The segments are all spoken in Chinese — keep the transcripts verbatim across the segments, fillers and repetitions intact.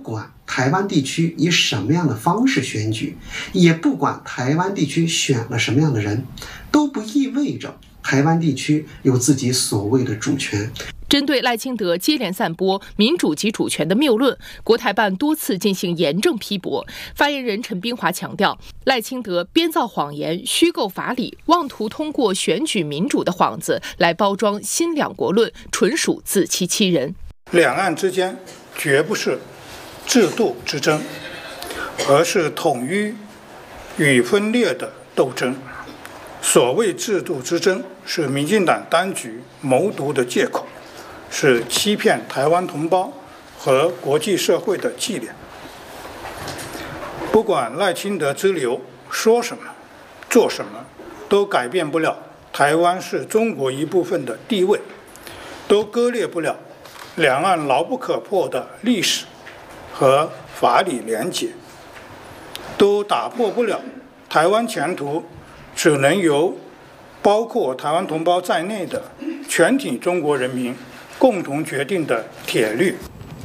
管台湾地区以什么样的方式选举，也不管台湾地区选了什么样的人，都不意味着台湾地区有自己所谓的主权。 针对赖清德接连散播民主及主权的谬论，国台办多次进行严正批驳。发言人陈冰华强调，赖清德编造谎言、虚构法理，妄图通过选举民主的幌子来包装新两国论，纯属自欺欺人。 两岸之间绝不是制度之争，而是统一与分裂的斗争。所谓制度之争，是民进党当局谋独的借口，是欺骗台湾同胞和国际社会的伎俩。不管赖清德之流说什么、做什么，都改变不了台湾是中国一部分的地位，都割裂不了两岸牢不可破的历史和法理连结，都打破不了台湾前途只能由包括台湾同胞在内的全体中国人民共同决定的铁律。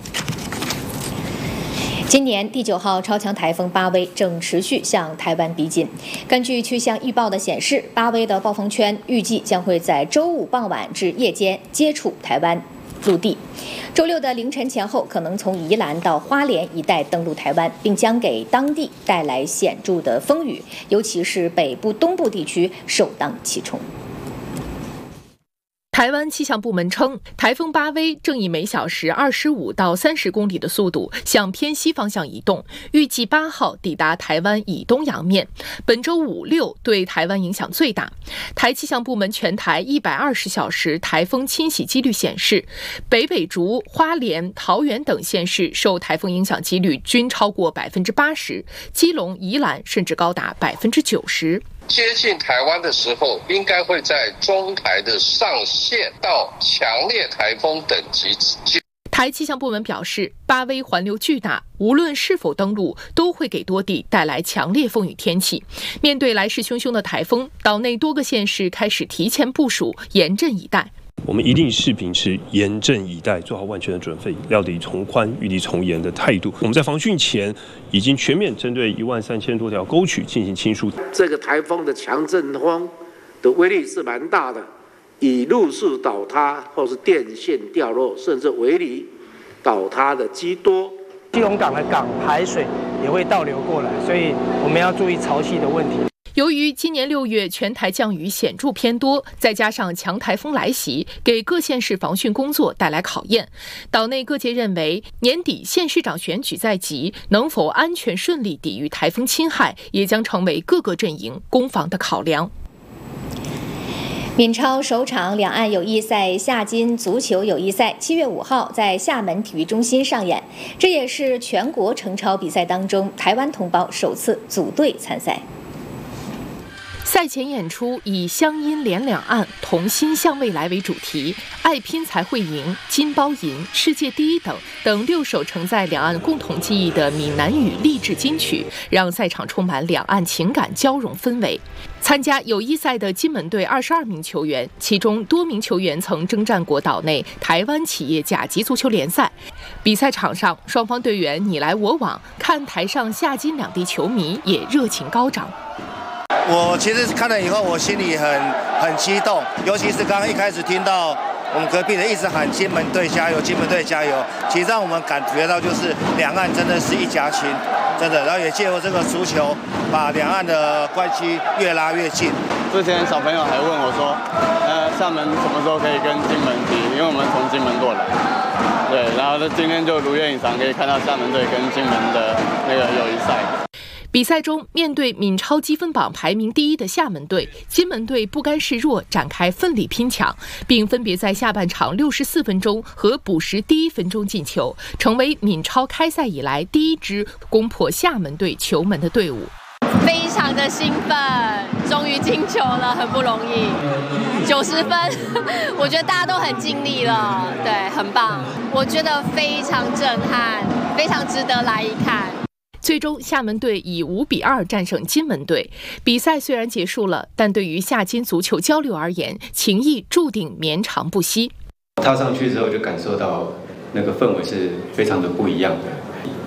今年第九号超强台风巴威正持续向台湾逼近。根据气象预报的显示，巴威的暴风圈预计将会在周五傍晚至夜间接触台湾陆地，周六的凌晨前后可能从宜兰到花莲一带登陆台湾，并将给当地带来显著的风雨，尤其是北部、东部地区首当其冲。 台湾气象部门称，台风巴威正以每小时二十五到三十公里的速度向偏西方向移动，预计八号抵达台湾以东洋面。本周五六对台湾影响最大。台气象部门全台一百二十小时台风侵袭几率显示，北北竹、花莲、桃园等县市受台风影响几率均超过百分之八十，基隆、宜兰甚至高达百分之九十。 接近台湾的时候，应该会在中台的上限到强烈台风等级。 台气象部门表示，巴威环流巨大，无论是否登陆，都会给多地带来强烈风雨天气。面对来势汹汹的台风，岛内多个县市开始提前部署，严阵以待。 我们一定是秉持严阵以待，做好万全的准备，料敌从宽，御敌从严的态度。我们在防汛前已经全面针对一万三千多条沟渠进行清疏。 这个台风的强阵风的威力是蛮大的，以路树倒塌或是电线掉落，甚至围篱倒塌的居多。 基隆港的港海水也会倒流过来，所以我们要注意潮汐的问题。 由于今年六月全台降雨显著偏多，再加上强台风来袭，给各县市防汛工作带来考验。岛内各界认为，年底县市长选举在即，能否安全顺利抵御台风侵害，也将成为各个阵营攻防的考量。 闽超首场两岸友谊赛夏金足球友谊赛七月五号在厦门体育中心上演，这也是全国成超比赛当中台湾同胞首次组队参赛。 赛前演出以乡音连两岸、同心向未来为主题，爱拼才会赢、金包银、世界第一等等六首承载两岸共同记忆的闽南语励志金曲，让赛场充满两岸情感交融氛围。参加友谊赛的金门队二十二名球员，其中多名球员曾征战过岛内台湾企业甲级足球联赛。比赛场上，双方队员你来我往，看台上夏金两地球迷也热情高涨。 我其实看了以后，我心里很很激动，尤其是刚刚一开始听到我们隔壁的一直喊金门队加油，金门队加油，其实让我们感觉到就是两岸真的是一家亲，真的，然后也借由这个足球，把两岸的关系越拉越近。 之前小朋友还问我说，呃，厦门什么时候可以跟金门比？因为我们从金门过来，对，然后今天就如愿以偿可以看到厦门队跟金门的那个友谊赛。 比赛中，面对闽超积分榜排名第一的厦门队，金门队不甘示弱，展开奋力拼抢，并分别在下半场六十四分钟和补时第一分钟进球，成为闽超开赛以来第一支攻破厦门队球门的队伍。 非常的兴奋，终于进球了，很不容易。九十分，我觉得大家都很尽力了，对，很棒。我觉得非常震撼，非常值得来一看。 最终，厦门队以五比二战胜金门队。比赛虽然结束了，但对于夏金足球交流而言，情谊注定绵长不息。 踏上去之后，就感受到那个氛围是非常的不一样的。